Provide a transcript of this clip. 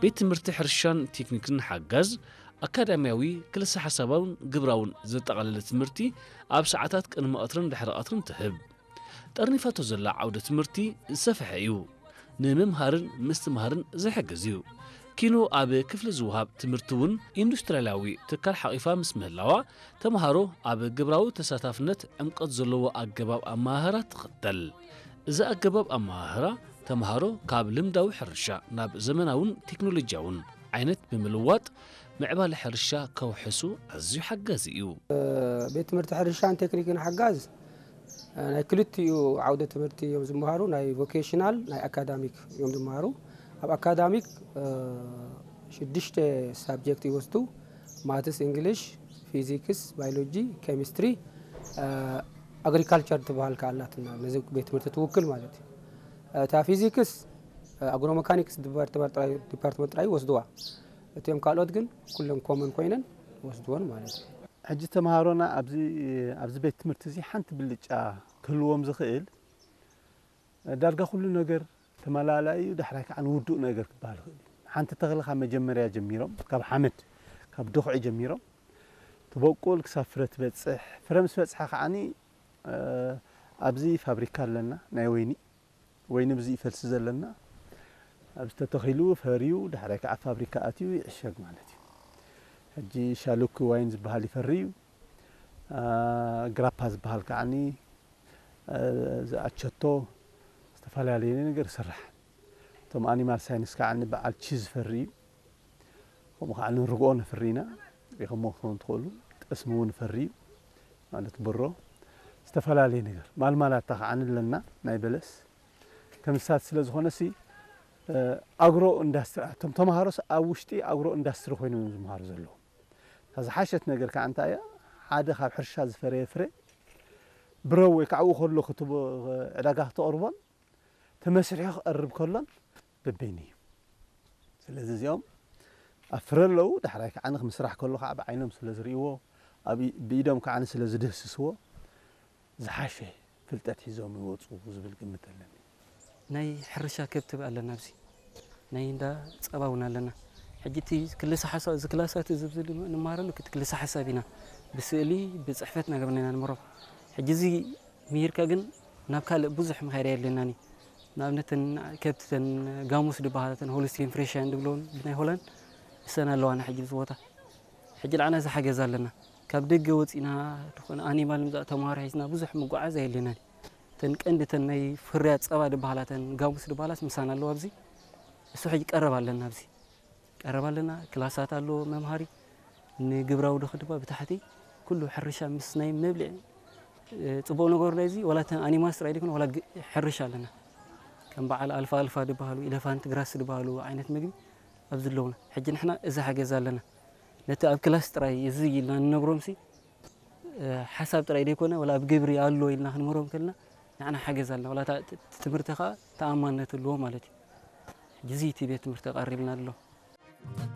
ቤት ትምህርቲ ሕርሻን ቴክኒክን ሓጋዝ ኣካዳሚያዊ ክልሲ ሓሳባውን ግብራውን ዘጠቓለለ ትምህርቲ ኣብ ሰዓታት ቅድመ ቀትርን ድሕሪ ቀትርን ትህብ ጠርኒፋቶ ዘላ ዓውደ ትምህርቲ ዝሰፍሐ እዩ ንምምሃርን ምስትምሃርን ዝሕግዝ እዩ ኪኑ ኣብ ክፍሊ ዝውሃብ ትምህርቲ እውን ኢንዱስትርያላዊ ትካል ሓቂፋ ምስ ምህላዋ ተምሃሮ ኣብ ግብራዊ ተሳታፍነት ዕምቀት ዘለዎ ኣገባብ ኣመሃህራ ትኽተል እዚ ኣገባብ ኣመሃህራ ተምሃሮ ካብ ልምዳዊ ሕርሻ ናብ ዘመናውን ቴክኖሎጂያውን ዓይነት ብምልዋጥ ምዕባለ ሕርሻ ከውሕሱ ኣዝዩ ሓጋዝ እዩ ቤት ትምህርቲ ሕርሻን ቴክኒክን ሓጋዝ ናይ ክልቲኡ ዓውደ ትምህርቲ እዮም ዝመሃሩ ናይ ቮኬሽናል ናይ አካዳሚክ እዮም ዝመሃሩ ኣብ አካዳሚክ 6 ሳብጀክት ይወስዱ ማትስ እንግሊሽ ፊዚክስ ባዮሎጂ ኬሚስትሪ አግሪካልቸር ተባህል ካላትና ነዚ ቤት ትምህርቲ ትውክል ማለት ታ ፊዚክስ አግሮሜካኒክስ ዲፓርትመንት ላይ ወስዱዋ እቶም ካልኦት ግን ኩሎም ኮመን ኮይነን ወስዱዎን ማለት ሕጂ ተምሃሮና ኣብዚ ቤት ትምህርቲ እዚ ሓንቲ ብልጫ ክህልዎም ዝኽእል ዳርጋ ኩሉ ነገር ተመላላዩ ድሕራይ ከዓ ውዱእ ነገር ክባሃል ይኽእል ሓንቲ ተኽሊ ካብ መጀመርያ ጀሚሮም ካብ ሓመድ ካብ ድኹዒ ጀሚሮም ትበቁል ክሳብ ፍረ ትበፅሕ ፍረ ምስ በፅሓ ከዓኒ ኣብዚ ፋብሪካ ኣለና ናይ ወይኒ ብዚ ይፈልሲ ዘለና ኣብ ዝተተኺሉ ፈርዩ ድሕራይ ከዓ ፋብሪካ ኣትዩ ይዕሸግ ማለት እዩ ሕጂ ሻሉክ ዋይን ዝበሃል ይፈርዩ ግራፓ ዝበሃል ከዓኒ ዝኣቸቶ ዝተፈላለዩ ነገር ይስራሕ እቶም ኣኒማል ሳይንስ ከዓኒ በዓል ቺዝ ፈርዩ ከምኡ ከዓኒ ርግኦ ነፍሪና ይኸሞ ክኾን ትኽእሉ ጠስሚ እውን ፈርዩ ማለት ብሮ ዝተፈላለዩ ነገር ማልማላታ ከዓኒ ኣለና ናይ በለስ ተምሳት ስለ ዝኾነሲ አግሮ ኢንዱስትሪ እቶም ተምሃሮስ ኣብ ውሽጢ አግሮ ኢንዱስትሪ ኮይኖም ዝመሃሩ ዘለዉ ተዝሓሸት ነገር ከዓ እንታይ እያ ሓደ ካብ ሕርሻ ዝፈረየ ፍረ ብረው ወይ ከዓ ከሎ ክትቦ ዕዳጋ ክትቐርቦን ተመስሪሑ ክቐርብ ከሎን በበይኒ እዩ ስለዚ እዚኦም ኣብ ፍረ ኣለዉ ድሕራይ ከዓ ንምስራሕ ከሎ ከዓ ብዓይኖም ስለ ዝርእይዎ ኣብ ብኢዶም ከዓ ስለ ዝድህስስዎ ዝሓሸ ፍልጠት ሒዞም ይወፁ ዝብል ግምት ኣለኒ ናይ ሕርሻ ከብት ኣለና ኣብዚ ናይ እንዳ ፀባውና ኣለና ሕጂቲ ክልሳ ሓሳብ ዝክላሳት ዝብዝል ንማረሉ ክትክልሳ ሓሳቢና ብስእሊ ብፅሕፈት ነገርና ንመሮ ሕጂዚ ሚርካ ግን ናብ ካልእ ብዙሕ ምኻይድ የለናኒ ናብነተን ከብተን ጋሙስ ድባሃተን ሆልስቲን ፍሬሽን ድብሎን ብናይ ሆላንድ እሰና ኣለዋና ሕጂ ዝቦታ ሕጂ ለዓና ዝሓገዝ ኣለና ካብ ደገ ወፂና ድኾነ ኣኒማል ምዛእ ተማሃሮ ሒዝና ብዙሕ ምጓዓዝ የለናኒ ተንቀንድተን ናይ ፍርያት ፀባ ድባሃላተን ጋሙስ ድባሃላስ ምሳና ኣለዋ ኣብዚ እሱ ሕጂ ቀረብ ኣለና ኣብዚ ቀረብ ኣለና ክላሳት ኣሎ መምሃሪ ንግብራው ድኽድባ ብታሕቲ ኩሉ ሕርሻ ምስ ናይ መብልዕ ጽቡቕ ነገር ላይ እዚ ወላተን ኣኒማል ስራይ ድኮነ ወላ ሕርሻ ኣለና ከም በዓል ኣልፋ ድባሃሉ ኢለፋንት ግራስ ድባሃሉ ዓይነት ምግቢ ኣብዚ ኣለውና ሕጂ ንሕና እዚ ሓገዝ ኣለና ነቲ ኣብ ክላስ ጥራይ እዚ ኢልና ንነግሮምሲ ሓሳብ ጥራይ ደይኮነ ወላ ኣብ ግብሪ ኣሎ ኢልና ክንመሮም ከልና ንዓና ሓገዝ ኣለና ወላ ትምህርቲ ከዓ ተኣማንነት ኣለዎ ማለት እዩ ሕጂ እዚ ቤት ትምህርቲ ቀሪብና ኣሎ